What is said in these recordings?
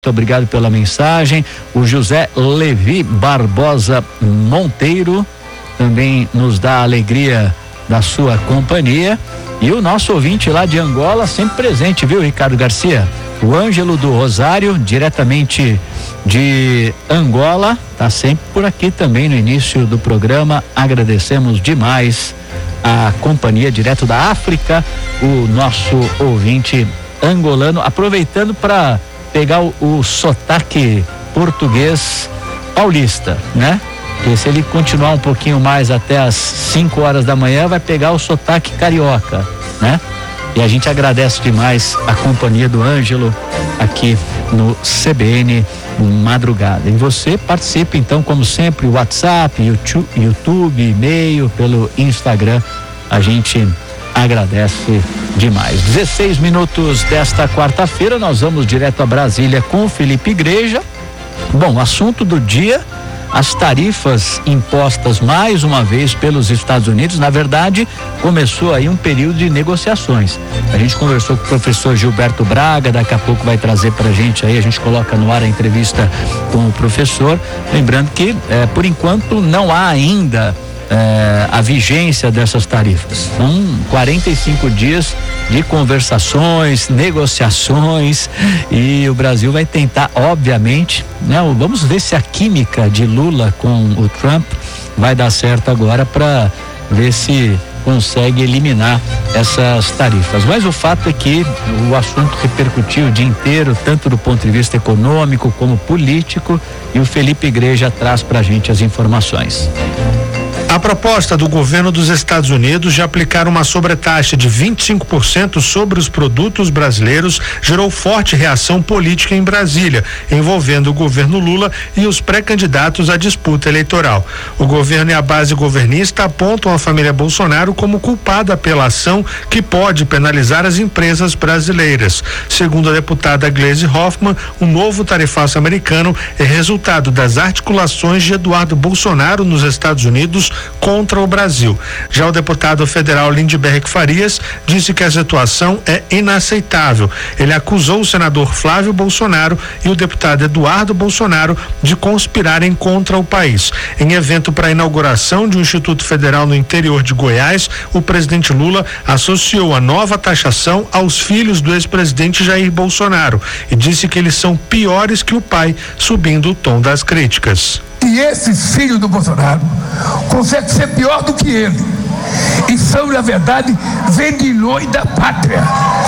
Muito obrigado pela mensagem. O José Levi Barbosa Monteiro também nos dá a alegria da sua companhia. E o nosso ouvinte lá de Angola, sempre presente, viu, Ricardo Garcia? O Ângelo do Rosário, diretamente de Angola, tá sempre por aqui também no início do programa. Agradecemos demais a companhia direto da África, o nosso ouvinte angolano, aproveitando para pegar o sotaque português paulista, né? Porque se ele continuar um pouquinho mais até as 5 horas da manhã, vai pegar o sotaque carioca, né? E a gente agradece demais a companhia do Ângelo aqui no CBN Madrugada. E você participe então, como sempre, WhatsApp, YouTube, e-mail, pelo Instagram. A gente agradece demais. 16 minutos desta quarta-feira, nós vamos direto a Brasília com o Felipe Igreja. Bom, assunto do dia: as tarifas impostas mais uma vez pelos Estados Unidos. Na verdade, começou aí um período de negociações. A gente conversou com o professor Gilberto Braga, daqui a pouco vai trazer pra gente aí, a gente coloca no ar a entrevista com o professor, lembrando que por enquanto não há ainda a vigência dessas tarifas. São 45 dias de conversações, negociações, e o Brasil vai tentar, obviamente, né? Vamos ver se a química de Lula com o Trump vai dar certo agora, para ver se consegue eliminar essas tarifas. Mas o fato é que o assunto repercutiu o dia inteiro, tanto do ponto de vista econômico como político, e o Felipe Igreja traz pra gente as informações. A proposta do governo dos Estados Unidos de aplicar uma sobretaxa de 25% sobre os produtos brasileiros gerou forte reação política em Brasília, envolvendo o governo Lula e os pré-candidatos à disputa eleitoral. O governo e a base governista apontam a família Bolsonaro como culpada pela ação que pode penalizar as empresas brasileiras. Segundo a deputada Gleisi Hoffmann, o novo tarifaço americano é resultado das articulações de Eduardo Bolsonaro nos Estados Unidos contra o Brasil. Já o deputado federal Lindbergh Farias disse que a situação é inaceitável. Ele acusou o senador Flávio Bolsonaro e o deputado Eduardo Bolsonaro de conspirarem contra o país. Em evento para a inauguração de um instituto federal no interior de Goiás, o presidente Lula associou a nova taxação aos filhos do ex-presidente Jair Bolsonaro e disse que eles são piores que o pai, subindo o tom das críticas. E esses filhos do Bolsonaro conseguem ser pior do que ele. E são, na verdade, vendilhões da pátria.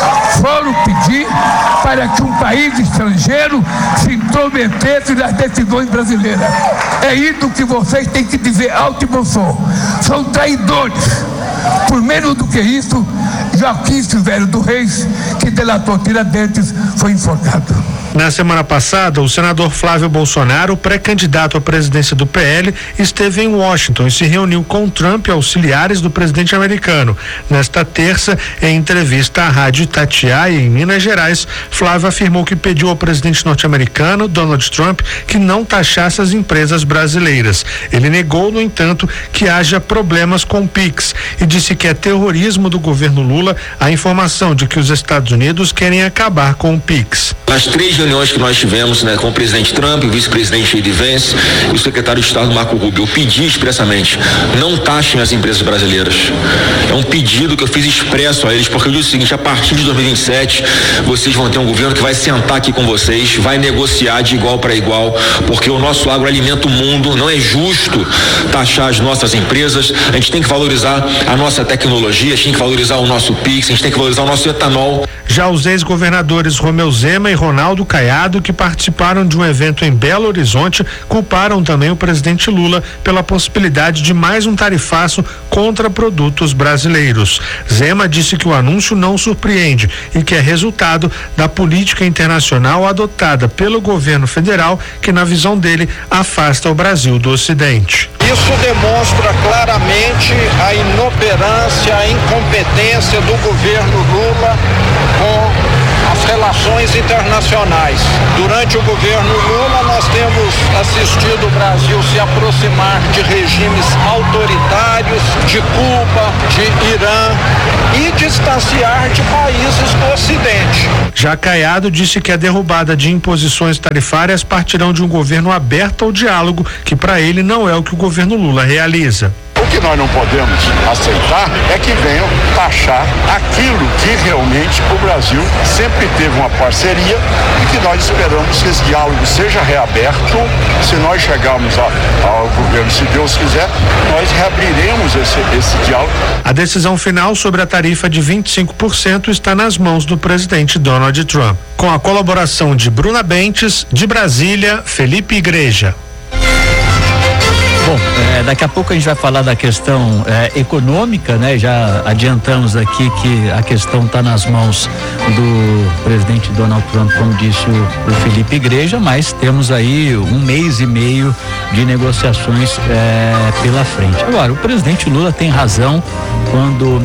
Foram pedir para que um país estrangeiro se intrometesse nas decisões brasileiras. É isso que vocês têm que dizer alto e bom som. São traidores. Por menos do que isso, Joaquim Silvério do Reis, que delatou Tiradentes, foi enforcado. Na semana passada, o senador Flávio Bolsonaro, pré-candidato à presidência do PL, esteve em Washington e se reuniu com Trump e auxiliares do presidente americano. Nesta terça, em entrevista à rádio Itatiaia, em Minas Gerais, Flávio afirmou que pediu ao presidente norte-americano, Donald Trump, que não taxasse as empresas brasileiras. Ele negou, no entanto, que haja problemas com o PIX e disse que é terrorismo do governo Lula a informação de que os Estados Unidos querem acabar com o PIX. Nas 3 reuniões que nós tivemos, né, com o presidente Trump, o vice-presidente J.D. Vance e o secretário de Estado Marco Rubio, eu pedi expressamente: não taxem as empresas brasileiras. É um pedido que eu fiz expresso a eles, porque eu disse o seguinte: a partir de 2027 vocês vão ter um governo que vai sentar aqui com vocês, vai negociar de igual para igual, porque o nosso agro alimenta o mundo, não é justo taxar as nossas empresas. A gente tem que valorizar a nossa tecnologia, a gente tem que valorizar o nosso PIX, a gente tem que valorizar o nosso etanol. Já os ex-governadores Romeu Zema e Ronaldo Caiado, que participaram de um evento em Belo Horizonte, culparam também o presidente Lula pela possibilidade de mais um tarifaço contra produtos brasileiros. Zema disse que o anúncio não surpreende e que é resultado da política internacional adotada pelo governo federal, que, na visão dele, afasta o Brasil do Ocidente. Isso demonstra claramente a inoperância, a incompetência do governo Lula com as relações internacionais. Durante o governo Lula, nós nós temos assistido o Brasil se aproximar de regimes autoritários, de Cuba, de Irã e distanciar de países do Ocidente. Já Caiado disse que a derrubada de imposições tarifárias partirão de um governo aberto ao diálogo, que para ele não é o que o governo Lula realiza. O que nós não podemos aceitar é que venham taxar aquilo que realmente o Brasil sempre teve uma parceria e que nós esperamos que esse diálogo seja reaberto. Se nós chegarmos ao governo, se Deus quiser, nós reabriremos esse diálogo. A decisão final sobre a tarifa de 25% está nas mãos do presidente Donald Trump. Com a colaboração de Bruna Bentes, de Brasília, Felipe Igreja. Bom, daqui a pouco a gente vai falar da questão econômica, né? Já adiantamos aqui que a questão está nas mãos do presidente Donald Trump, como disse o Felipe Igreja, mas temos aí 1 mês e meio de negociações pela frente. Agora, o presidente Lula tem razão quando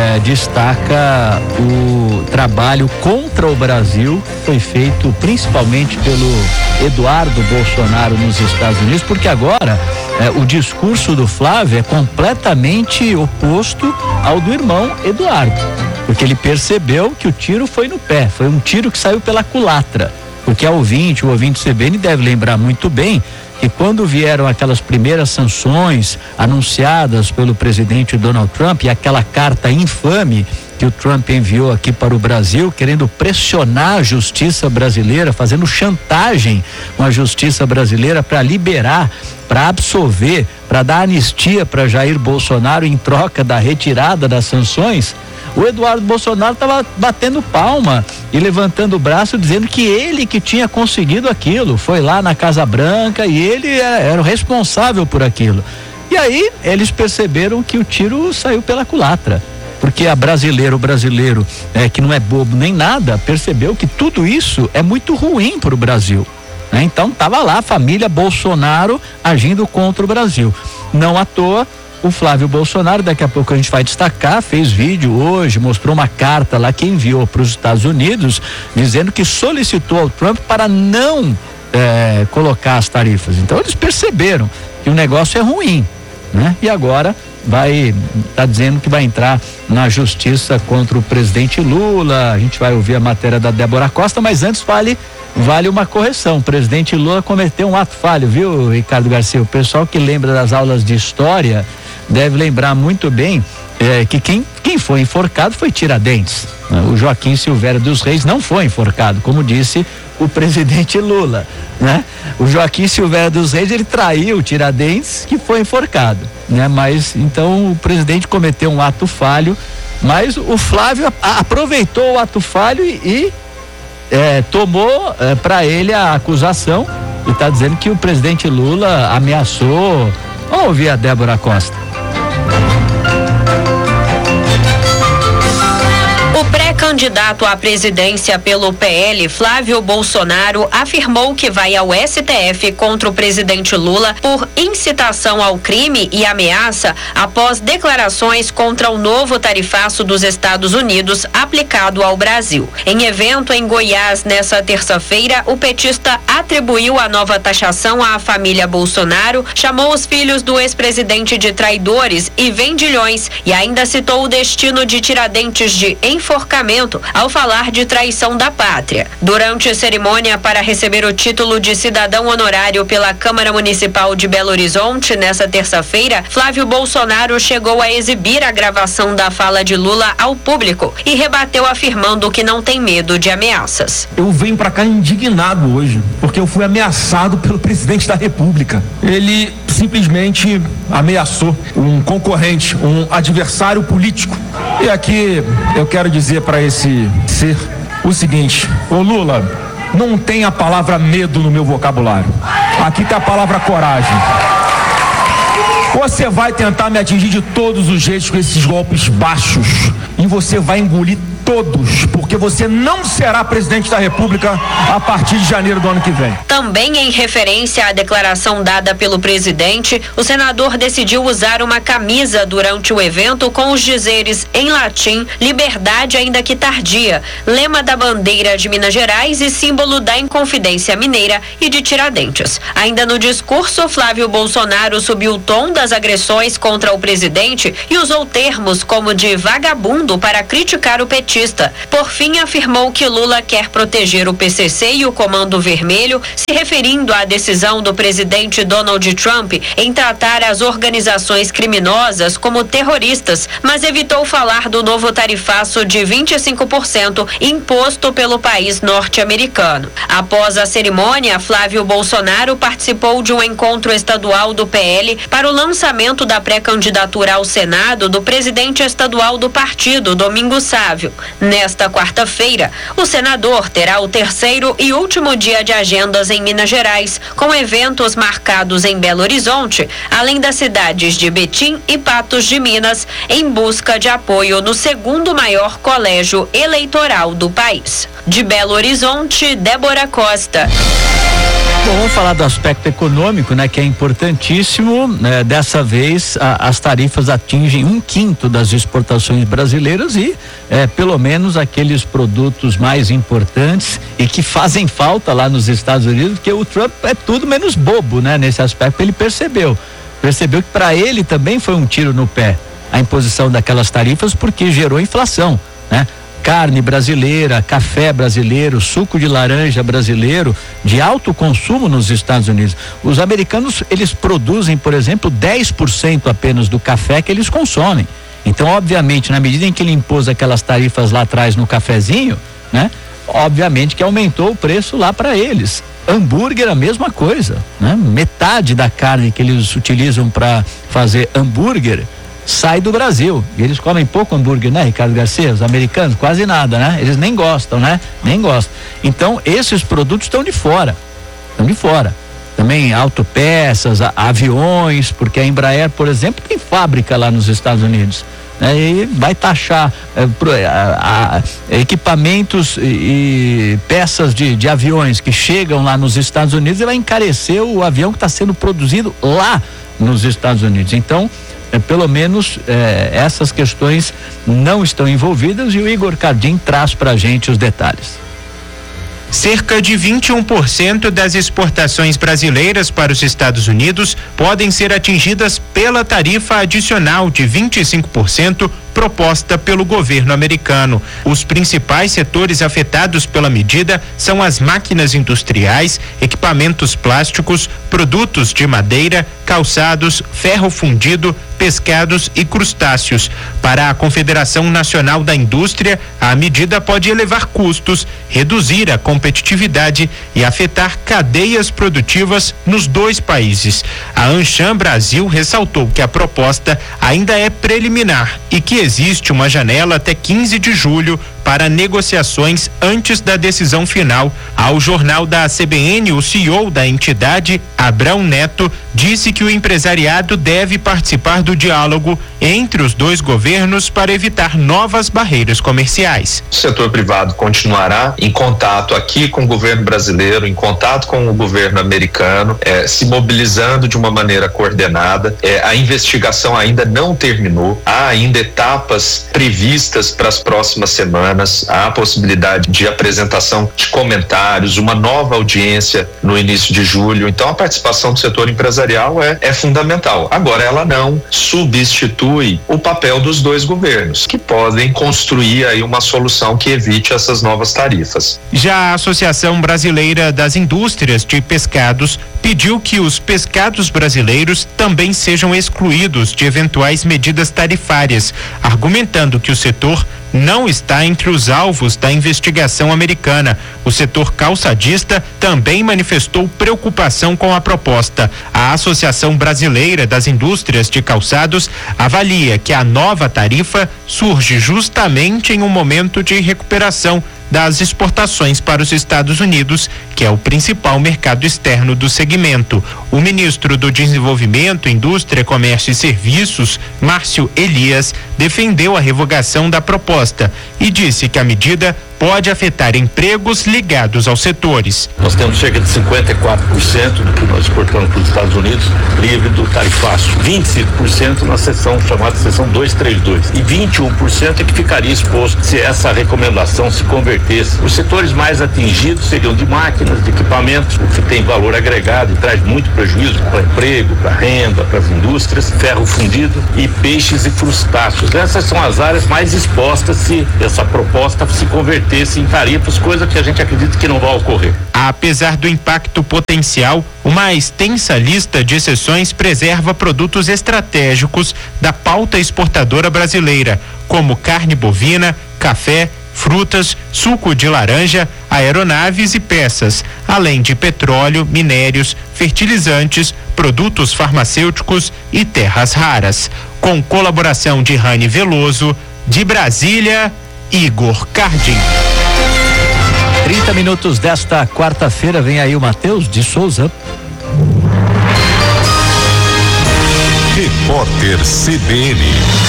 destaca o trabalho contra o Brasil, foi feito principalmente pelo Eduardo Bolsonaro nos Estados Unidos, porque agora o discurso do Flávio é completamente oposto ao do irmão Eduardo, porque ele percebeu que o tiro foi no pé, foi um tiro que saiu pela culatra, porque o ouvinte do CBN deve lembrar muito bem que quando vieram aquelas primeiras sanções anunciadas pelo presidente Donald Trump e aquela carta infame que o Trump enviou aqui para o Brasil, querendo pressionar a justiça brasileira, fazendo chantagem com a justiça brasileira para liberar, para absolver, para dar anistia para Jair Bolsonaro em troca da retirada das sanções, o Eduardo Bolsonaro estava batendo palma e levantando o braço, dizendo que ele que tinha conseguido aquilo, foi lá na Casa Branca e ele era o responsável por aquilo. E aí eles perceberam que o tiro saiu pela culatra, porque o brasileiro que não é bobo nem nada, percebeu que tudo isso é muito ruim para o Brasil, né? Então estava lá a família Bolsonaro agindo contra o Brasil. Não à toa, o Flávio Bolsonaro, daqui a pouco a gente vai destacar, fez vídeo hoje, mostrou uma carta lá que enviou para os Estados Unidos, dizendo que solicitou ao Trump para não colocar as tarifas. Então eles perceberam que o negócio é ruim, né? E agora tá dizendo que vai entrar na justiça contra o presidente Lula. A gente vai ouvir a matéria da Débora Costa, mas antes vale uma correção. O presidente Lula cometeu um ato falho, viu, Ricardo Garcia? O pessoal que lembra das aulas de história deve lembrar muito bem que quem foi enforcado foi Tiradentes. O Joaquim Silvério dos Reis não foi enforcado, como disse o presidente Lula, né? O Joaquim Silvério dos Reis, ele traiu o Tiradentes, que foi enforcado, né? Mas então o presidente cometeu um ato falho, mas o Flávio aproveitou o ato falho e tomou para ele a acusação e está dizendo que o presidente Lula ameaçou. Vamos ouvir a Débora Costa. O pré-candidato à presidência pelo PL, Flávio Bolsonaro, afirmou que vai ao STF contra o presidente Lula por incitação ao crime e ameaça após declarações contra o novo tarifaço dos Estados Unidos aplicado ao Brasil. Em evento em Goiás nessa terça-feira, o petista atribuiu a nova taxação à família Bolsonaro, chamou os filhos do ex-presidente de traidores e vendilhões e ainda citou o destino de Tiradentes de enforcamento ao falar de traição da pátria. Durante a cerimônia para receber o título de cidadão honorário pela Câmara Municipal de Belo Horizonte nessa terça-feira, Flávio Bolsonaro chegou a exibir a gravação da fala de Lula ao público e rebateu afirmando que não tem medo de ameaças. Eu venho pra cá indignado hoje, porque eu fui ameaçado pelo presidente da República. Ele simplesmente ameaçou um concorrente, um adversário político. E aqui eu quero dizer para esse ser o seguinte: ô Lula, não tem a palavra medo no meu vocabulário. Aqui tem a palavra coragem. Você vai tentar me atingir de todos os jeitos com esses golpes baixos e você vai engolir todos, porque você não será presidente da República a partir de janeiro do ano que vem. Também em referência à declaração dada pelo presidente, o senador decidiu usar uma camisa durante o evento com os dizeres em latim: liberdade ainda que tardia, lema da bandeira de Minas Gerais e símbolo da Inconfidência Mineira e de Tiradentes. Ainda no discurso, Flávio Bolsonaro subiu o tom das agressões contra o presidente e usou termos como de vagabundo para criticar o petista. Por fim, afirmou que Lula quer proteger o PCC e o Comando Vermelho, se referindo à decisão do presidente Donald Trump em tratar as organizações criminosas como terroristas, mas evitou falar do novo tarifaço de 25% imposto pelo país norte-americano. Após a cerimônia, Flávio Bolsonaro participou de um encontro estadual do PL para o lançamento da pré-candidatura ao Senado do presidente estadual do partido, Domingos Sávio. Nesta quarta-feira, o senador terá o terceiro e último dia de agendas em Minas Gerais, com eventos marcados em Belo Horizonte, além das cidades de Betim e Patos de Minas, em busca de apoio no segundo maior colégio eleitoral do país. De Belo Horizonte, Débora Costa. Bom, vamos falar do aspecto econômico, né, que é importantíssimo. Dessa vez, as tarifas atingem 1/5 das exportações brasileiras e pelo menos aqueles produtos mais importantes e que fazem falta lá nos Estados Unidos, porque o Trump é tudo menos bobo, né? Nesse aspecto ele percebeu que para ele também foi um tiro no pé a imposição daquelas tarifas, porque gerou inflação, né? Carne brasileira, café brasileiro, suco de laranja brasileiro, de alto consumo nos Estados Unidos. Os americanos, eles produzem, por exemplo, 10% apenas do café que eles consomem. Então, obviamente, na medida em que ele impôs aquelas tarifas lá atrás no cafezinho, né? Obviamente que aumentou o preço lá para eles. Hambúrguer, a mesma coisa, né? Metade da carne que eles utilizam para fazer hambúrguer sai do Brasil. E eles comem pouco hambúrguer, né, Ricardo Garcia? Os americanos, quase nada, né? Eles nem gostam, né? Nem gostam. Então, esses produtos estão de fora. Também autopeças, aviões, porque a Embraer, por exemplo, tem fábrica lá nos Estados Unidos. E vai taxar equipamentos e peças de aviões que chegam lá nos Estados Unidos e vai encarecer o avião que está sendo produzido lá nos Estados Unidos. Então, pelo menos essas questões não estão envolvidas e o Igor Cardim traz pra gente os detalhes. Cerca de 21% das exportações brasileiras para os Estados Unidos podem ser atingidas pela tarifa adicional de 25% proposta pelo governo americano. Os principais setores afetados pela medida são as máquinas industriais, equipamentos plásticos, produtos de madeira, calçados, ferro fundido, pescados e crustáceos. Para a Confederação Nacional da Indústria, a medida pode elevar custos, reduzir a competitividade e afetar cadeias produtivas nos dois países. A Ancham Brasil ressaltou que a proposta ainda é preliminar e que existe uma janela até 15 de julho para negociações antes da decisão final. Ao jornal da CBN, o CEO da entidade, Abrão Neto, disse que o empresariado deve participar do diálogo entre os dois governos para evitar novas barreiras comerciais. O setor privado continuará em contato aqui com o governo brasileiro, em contato com o governo americano, se mobilizando de uma maneira coordenada. A investigação ainda não terminou, há ainda etapas previstas para as próximas semanas. Há a possibilidade de apresentação de comentários, uma nova audiência no início de julho. Então, a participação do setor empresarial é fundamental. Agora, ela não substitui o papel dos dois governos, que podem construir aí uma solução que evite essas novas tarifas. Já a Associação Brasileira das Indústrias de Pescados pediu que os pescados brasileiros também sejam excluídos de eventuais medidas tarifárias, argumentando que o setor não está entre os alvos da investigação americana. O setor calçadista também manifestou preocupação com a proposta. A Associação Brasileira das Indústrias de Calçados avalia que a nova tarifa surge justamente em um momento de recuperação das exportações para os Estados Unidos, que é o principal mercado externo do segmento. O ministro do Desenvolvimento, Indústria, Comércio e Serviços, Márcio Elias, defendeu a revogação da proposta e disse que a medida pode afetar empregos ligados aos setores. Nós temos cerca de 54% do que nós exportamos para os Estados Unidos livre do tarifaço, 25% na seção chamada seção 232 e 21% é que ficaria exposto se essa recomendação se convertesse. Os setores mais atingidos seriam de máquinas, de equipamentos, o que tem valor agregado e traz muito prejuízo para emprego, para renda, para as indústrias, ferro fundido e peixes e crustáceos. Essas são as áreas mais expostas se essa proposta se converter em tarifas, coisa que a gente acredita que não vai ocorrer. Apesar do impacto potencial, uma extensa lista de exceções preserva produtos estratégicos da pauta exportadora brasileira, como carne bovina, café, frutas, suco de laranja, aeronaves e peças, além de petróleo, minérios, fertilizantes, produtos farmacêuticos e terras raras. Com colaboração de Rani Veloso, de Brasília, Igor Cardim. 30 minutos desta quarta-feira, vem aí o Matheus de Souza. Repórter CBN.